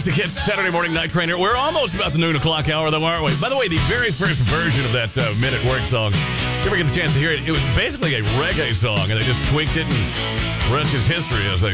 To get Saturday Morning Night Trainer. We're almost about the noon o'clock hour, though, aren't we? By the way, the very first version of that Men at Work song, if you ever get the chance to hear it, it was basically a reggae song, and they just tweaked it, and the rest is history, as they